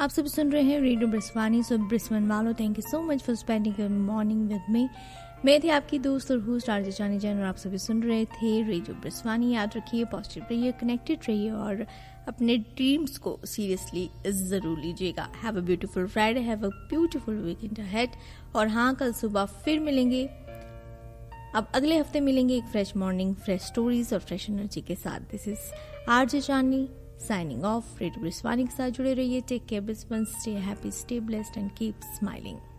आप सब सुन रहे हैं रेडियो ब्रिस्वानी। सो ब्रिस्बेन वालों, thank you so much for spending your morning with me. मैं थी आपकी दोस्त और होस्ट आरजे जानी जैन और आप सभी सुन रहे थे रेडियो ब्रिस्वानी। याद रखिए, पॉजिटिव रहिए, कनेक्टेड रहिए और अपने ड्रीम्स को सीरियसली ज़रूर लीजिएगा। Have a beautiful Friday, have a beautiful weekend ahead. और हाँ, कल सुबह फिर मिलेंगे। अब अगले हफ्ते मिलेंगे एक फ्रेश मॉर्निंग, फ्रेश स्टोरीज और फ्रेश एनर्जी के साथ। दिस इज आरजे जानी साइनिंग ऑफ। रेडियो ब्रिस्वानी के साथ जुड़े रहिए। Take care Brisbane, stay happy, stay blessed and keep smiling.